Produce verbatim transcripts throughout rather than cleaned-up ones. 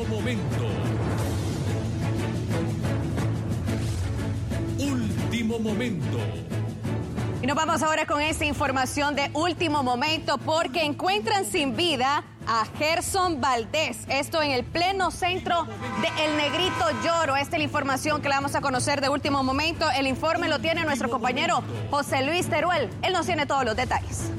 momento. Último momento. Y nos vamos ahora con esta información de último momento porque encuentran sin vida a Gerson Valdés. Esto en el pleno centro de El Negrito Lloro. Esta es la información que le vamos a conocer de último momento. El informe lo tiene nuestro compañero José Luis Teruel. Él nos tiene todos los detalles.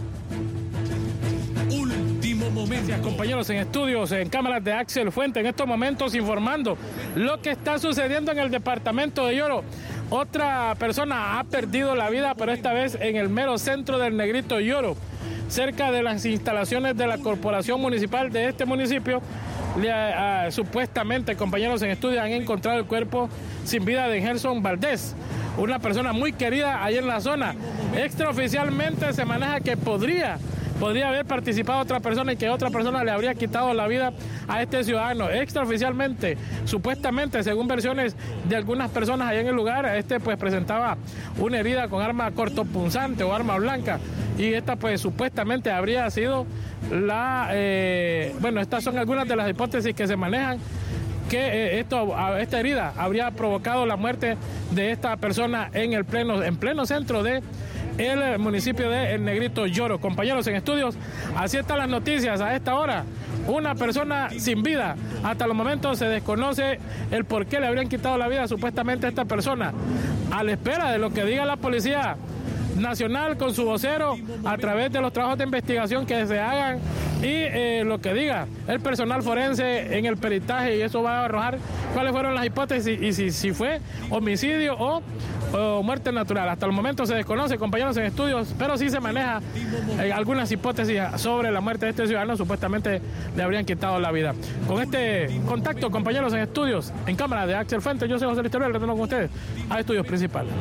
Último momento. Gracias, compañeros en estudios, en cámaras de Axel Fuente, en estos momentos informando lo que está sucediendo en el departamento de Lloro. Otra persona ha perdido la vida, pero esta vez en el mero centro del Negrito Lloro, cerca de las instalaciones de la corporación municipal de este municipio. Le, uh, supuestamente, compañeros en estudio, han encontrado el cuerpo sin vida de Gerson Valdés, una persona muy querida ahí en la zona. Extraoficialmente se maneja que podría podría haber participado otra persona y que otra persona le habría quitado la vida a este ciudadano. Extraoficialmente, supuestamente, según versiones de algunas personas allá en el lugar, este pues presentaba una herida con arma cortopunzante o arma blanca, y esta pues supuestamente habría sido la, eh, bueno, estas son algunas de las hipótesis que se manejan, que eh, esto, esta herida habría provocado la muerte de esta persona en el pleno, en pleno centro de el municipio de El Negrito Lloro. Compañeros en estudios, así están las noticias a esta hora. Una persona sin vida. Hasta los momentos se desconoce el por qué le habrían quitado la vida supuestamente a esta persona. A la espera de lo que diga la Policía Nacional con su vocero a través de los trabajos de investigación que se hagan y eh, lo que diga el personal forense en el peritaje, y eso va a arrojar cuáles fueron las hipótesis y si, si fue homicidio o, o muerte natural. Hasta el momento se desconoce, compañeros en estudios, pero sí se maneja eh, algunas hipótesis sobre la muerte de este ciudadano. Supuestamente le habrían quitado la vida. Con este contacto, compañeros en estudios, en cámara de Axel Fuente, yo soy José Luis Teruel, retorno con ustedes a Estudios Principales.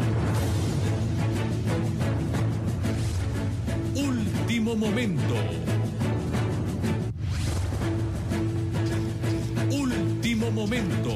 Último momento. Último momento.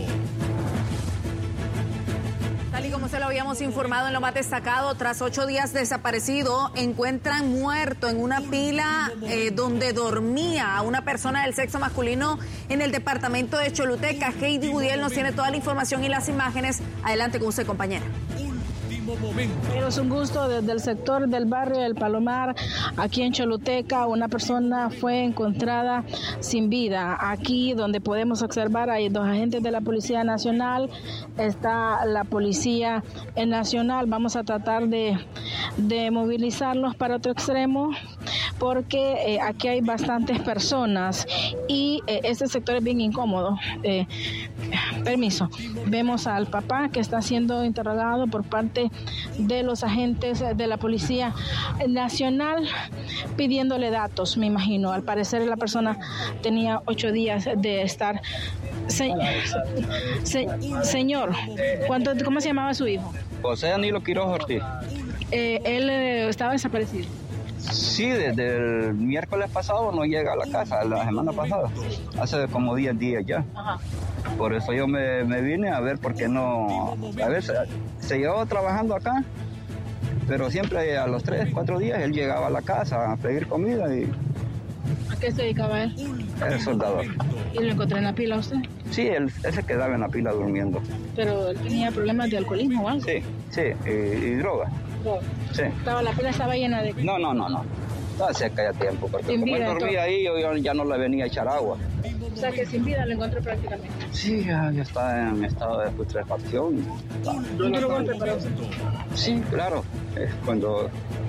Tal y como se lo habíamos informado en lo más destacado, tras ocho días desaparecido, encuentran muerto en una pila eh, donde dormía a una persona del sexo masculino en el departamento de Choluteca. Heidi Gudiel nos tiene toda la información y las imágenes. Adelante con usted, compañera. Pero es un gusto desde el sector del barrio del Palomar, aquí en Choluteca. Una persona fue encontrada sin vida. Aquí donde podemos observar hay dos agentes de la Policía Nacional, está la Policía Nacional. Vamos a tratar de, de movilizarlos para otro extremo, porque eh, aquí hay bastantes personas y eh, este sector es bien incómodo. Eh, permiso. Vemos al papá que está siendo interrogado por parte de los agentes de la Policía Nacional pidiéndole datos, me imagino. Al parecer la persona tenía ocho días de estar. Se, se, señor, ¿cuánto, ¿cómo se llamaba su hijo? José Danilo Quiroz Ortiz. Eh, él eh, estaba desaparecido. Sí, desde el miércoles pasado no llega a la casa, la semana pasada, hace como diez días ya. Ajá. Por eso yo me, me vine a ver por qué no, a ver, se, se llevaba trabajando acá, pero siempre a los tres, cuatro días él llegaba a la casa a pedir comida y... ¿A qué se dedicaba él? Era soldador. ¿Y lo encontró en la pila usted? Sí, él, él se quedaba en la pila durmiendo. ¿Pero él tenía problemas de alcoholismo o algo? Sí, sí, y, y droga. ¿Droga? Sí. ¿Estaba, la pila estaba llena de...? No, no, no, no. Estaba seca ya tiempo, porque sin como vida, él dormía ahí, yo ya no le venía a echar agua. O sea que sin vida lo encontró prácticamente. Sí, ya, ya está en estado de putrefacción. ¿Un duro golpe para usted? Sí, claro. Es cuando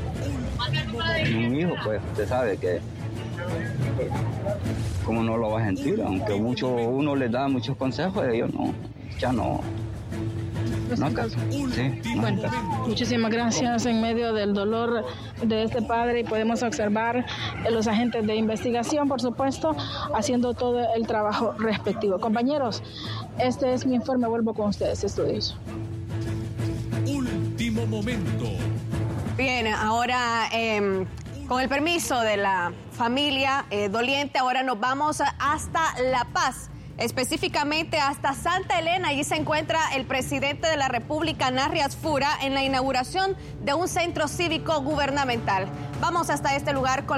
un hijo, pues, usted sabe que cómo no lo va a sentir, aunque mucho uno les da muchos consejos, ellos no, ya no. No, sí, bueno, muchísimas gracias. En medio del dolor de este padre, y podemos observar los agentes de investigación, por supuesto, haciendo todo el trabajo respectivo. Compañeros, este es mi informe. Vuelvo con ustedes, estudios. Último momento. Bien, ahora eh, con el permiso de la familia eh, doliente, ahora nos vamos hasta La Paz. Específicamente hasta Santa Elena. Allí se encuentra el presidente de la República, Narri Asfura, en la inauguración de un centro cívico gubernamental. Vamos hasta este lugar con